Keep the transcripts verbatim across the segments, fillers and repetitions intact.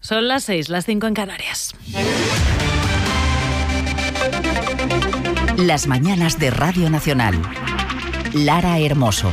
Son las seis, las cinco en Canarias. Las mañanas de Radio Nacional. Lara Hermoso.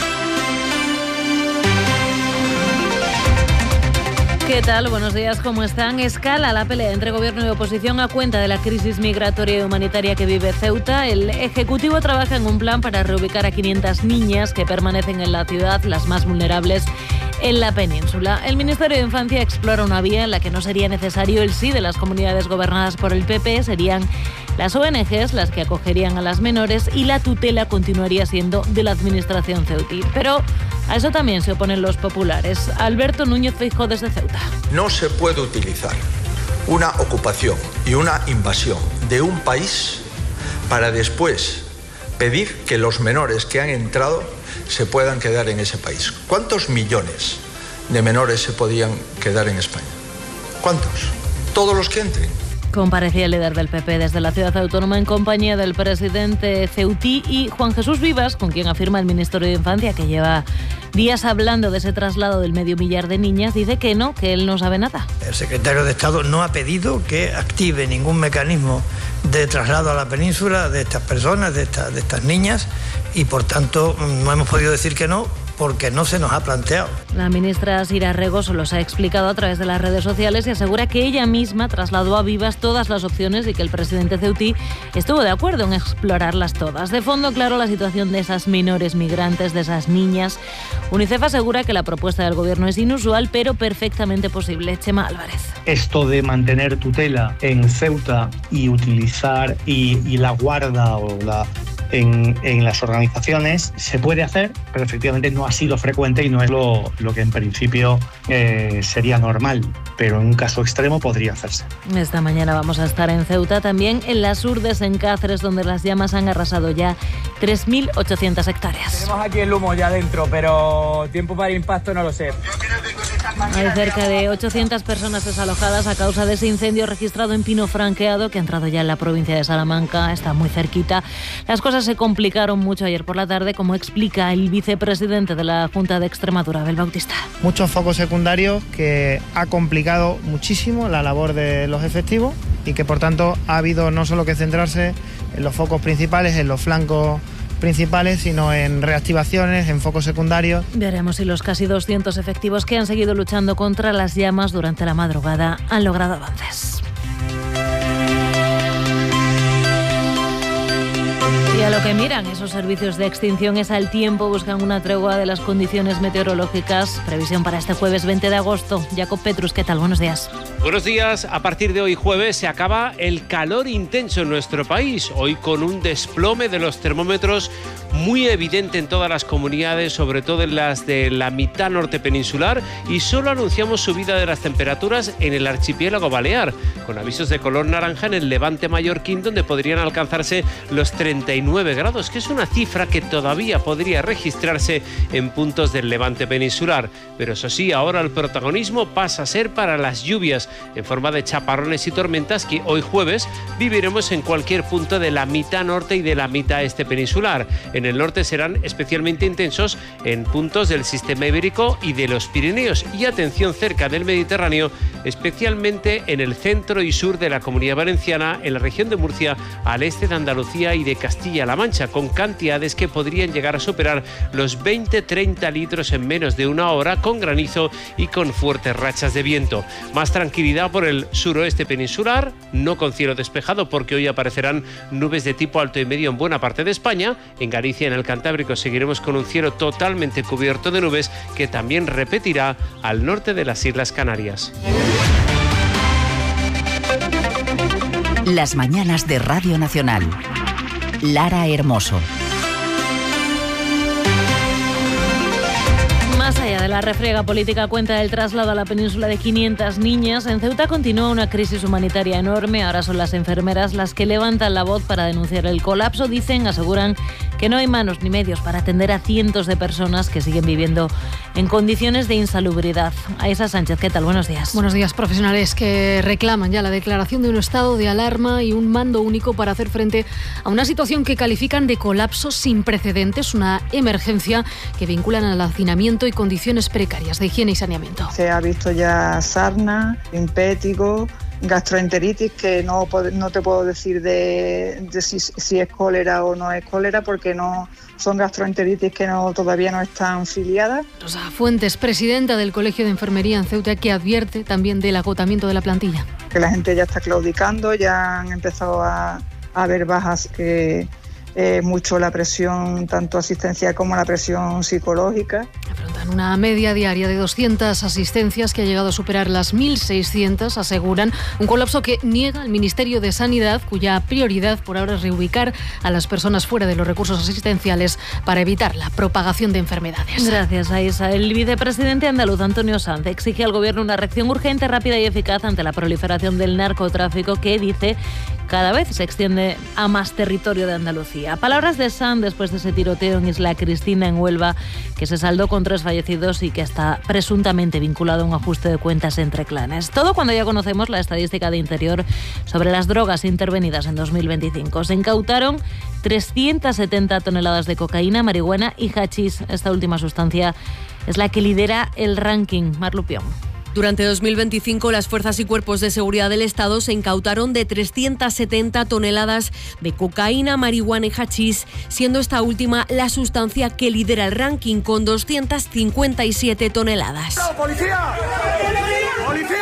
¿Qué tal? Buenos días, ¿cómo están? Escala la pelea entre gobierno y oposición a cuenta de la crisis migratoria y humanitaria que vive Ceuta. El Ejecutivo trabaja en un plan para reubicar a quinientas niñas que permanecen en la ciudad, las más vulnerables en la península. El Ministerio de Infancia explora una vía en la que no sería necesario el sí de las comunidades gobernadas por el P P, serían las O N Ges las que acogerían a las menores y la tutela continuaría siendo de la administración ceutí. Pero a eso también se oponen los populares. Alberto Núñez Feijóo desde Ceuta. No se puede utilizar una ocupación y una invasión de un país para después pedir que los menores que han entrado se puedan quedar en ese país. ¿Cuántos millones de menores se podían quedar en España? ¿Cuántos? ¿Todos los que entren? Comparecía el líder del P P desde la ciudad autónoma en compañía del presidente ceutí y Juan Jesús Vivas, con quien afirma el Ministerio de Infancia, que lleva días hablando de ese traslado del medio millar de niñas, dice que no, que él no sabe nada. El secretario de Estado no ha pedido que active ningún mecanismo de traslado a la península de estas personas, de, esta, de estas niñas, y por tanto no hemos podido decir que no, porque no se nos ha planteado. La ministra Sira Regoso los ha explicado a través de las redes sociales y asegura que ella misma trasladó a Vivas todas las opciones y que el presidente ceutí estuvo de acuerdo en explorarlas todas. De fondo, claro, la situación de esas menores migrantes, de esas niñas. UNICEF asegura que la propuesta del gobierno es inusual, pero perfectamente posible. Chema Álvarez. Esto de mantener tutela en Ceuta y utilizar y, y la guarda o la... En, en las organizaciones se puede hacer, pero efectivamente no ha sido frecuente y no es lo, lo que en principio eh, sería normal, pero en un caso extremo podría hacerse. Esta mañana vamos a estar en Ceuta, también en las Urdes, en Cáceres, donde las llamas han arrasado ya tres mil ochocientas hectáreas. Tenemos aquí el humo ya dentro, pero tiempo para impacto no lo sé. Hay cerca de ochocientas personas desalojadas a causa de ese incendio registrado en Pino Franqueado, que ha entrado ya en la provincia de Salamanca, está muy cerquita. Las cosas se complicaron mucho ayer por la tarde, como explica el vicepresidente de la Junta de Extremadura, Abel Bautista. Muchos focos secundarios que ha complicado muchísimo la labor de los efectivos y que por tanto ha habido no solo que centrarse en los focos principales, en los flancos principales, sino en reactivaciones, en focos secundarios. Veremos si los casi doscientos efectivos que han seguido luchando contra las llamas durante la madrugada han logrado avances. Y a lo que miran esos servicios de extinción es al tiempo, buscan una tregua de las condiciones meteorológicas. Previsión para este jueves veinte de agosto. Jacob Petrus, ¿qué tal? Buenos días. Buenos días. A partir de hoy jueves se acaba el calor intenso en nuestro país. Hoy con un desplome de los termómetros muy evidente en todas las comunidades, sobre todo en las de la mitad norte peninsular, y solo anunciamos subida de las temperaturas en el archipiélago balear, con avisos de color naranja en el levante mallorquín, donde podrían alcanzarse los treinta y nueve grados, que es una cifra que todavía podría registrarse en puntos del levante peninsular. Pero eso sí, ahora el protagonismo pasa a ser para las lluvias en forma de chaparrones y tormentas que hoy jueves viviremos en cualquier punto de la mitad norte y de la mitad este peninsular. En el norte serán especialmente intensos en puntos del sistema ibérico y de los Pirineos, y atención cerca del Mediterráneo, especialmente en el centro y sur de la Comunidad Valenciana, en la región de Murcia, al este de Andalucía y de Castilla-La Mancha, con cantidades que podrían llegar a superar los veinte a treinta litros en menos de una hora, con granizo y con fuertes rachas de viento. Más tranquilidad por el suroeste peninsular, no con cielo despejado, porque hoy aparecerán nubes de tipo alto y medio en buena parte de España. En Galicia y en el Cantábrico seguiremos con un cielo totalmente cubierto de nubes, que también repetirá al norte de las Islas Canarias. Las mañanas de Radio Nacional. Lara Hermoso. Más allá de la refriega política cuenta del traslado a la península de quinientas niñas, en Ceuta continúa una crisis humanitaria enorme. Ahora son las enfermeras las que levantan la voz para denunciar el colapso. Dicen, aseguran que no hay manos ni medios para atender a cientos de personas que siguen viviendo en condiciones de insalubridad. Aisa Sánchez, ¿qué tal? Buenos días. Buenos días. Profesionales que reclaman ya la declaración de un estado de alarma y un mando único para hacer frente a una situación que califican de colapso sin precedentes, una emergencia que vinculan al hacinamiento y condiciones condiciones precarias de higiene y saneamiento. Se ha visto ya sarna, impétigo, gastroenteritis, que no, no te puedo decir de, de si, si es cólera o no es cólera, porque no son gastroenteritis que no, todavía no están filiadas. Rosa Fuentes, presidenta del Colegio de Enfermería en Ceuta, que advierte también del agotamiento de la plantilla. Que la gente ya está claudicando, ya han empezado a, a haber bajas, que eh, mucho la presión, tanto asistencial como la presión psicológica. Afrontan una media diaria de doscientas asistencias que ha llegado a superar las mil seiscientas, aseguran. Un colapso que niega el Ministerio de Sanidad, cuya prioridad por ahora es reubicar a las personas fuera de los recursos asistenciales para evitar la propagación de enfermedades. Gracias, Aisa. El vicepresidente andaluz, Antonio Sanz, exige al Gobierno una reacción urgente, rápida y eficaz ante la proliferación del narcotráfico que, dice, cada vez se extiende a más territorio de Andalucía. Palabras de Sanz después de ese tiroteo en Isla Cristina, en Huelva, que se saldó con tres fallecidos y que está presuntamente vinculado a un ajuste de cuentas entre clanes. Todo cuando ya conocemos la estadística de Interior sobre las drogas intervenidas en dos mil veinticinco. Se incautaron trescientas setenta toneladas de cocaína, marihuana y hachís. Esta última sustancia es la que lidera el ranking. Mar Lupión. Durante dos mil veinticinco, las fuerzas y cuerpos de seguridad del Estado se incautaron de trescientas setenta toneladas de cocaína, marihuana y hachís, siendo esta última la sustancia que lidera el ranking con doscientas cincuenta y siete toneladas. ¡Policía! ¡Policía!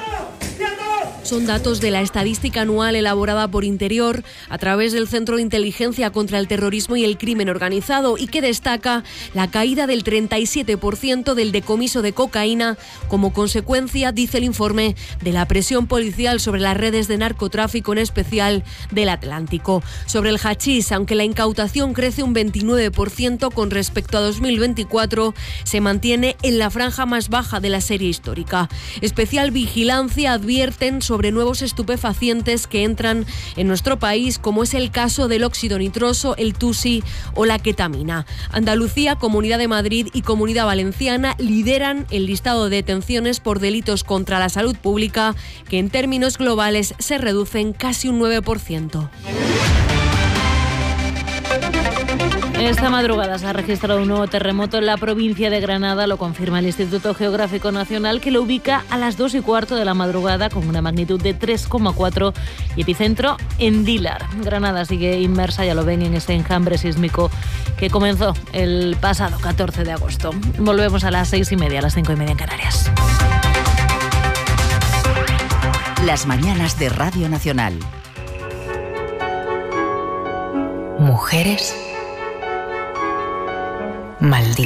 Son datos de la estadística anual elaborada por Interior a través del Centro de Inteligencia contra el Terrorismo y el Crimen Organizado, y que destaca la caída del treinta y siete por ciento del decomiso de cocaína como consecuencia, dice el informe, de la presión policial sobre las redes de narcotráfico, en especial del Atlántico. Sobre el hachís, aunque la incautación crece un veintinueve por ciento con respecto a dos mil veinticuatro, se mantiene en la franja más baja de la serie histórica. Especial vigilancia advierten sobre sobre nuevos estupefacientes que entran en nuestro país, como es el caso del óxido nitroso, el tusi o la ketamina. Andalucía, Comunidad de Madrid y Comunidad Valenciana lideran el listado de detenciones por delitos contra la salud pública, que en términos globales se reducen casi un nueve por ciento. Esta madrugada se ha registrado un nuevo terremoto en la provincia de Granada, lo confirma el Instituto Geográfico Nacional, que lo ubica a las dos y cuarto de la madrugada con una magnitud de tres coma cuatro y epicentro en Dílar. Granada sigue inmersa, ya lo ven, en este enjambre sísmico que comenzó el pasado catorce de agosto. Volvemos a las seis y media, a las cinco y media en Canarias. Las mañanas de Radio Nacional. Mujeres malditas.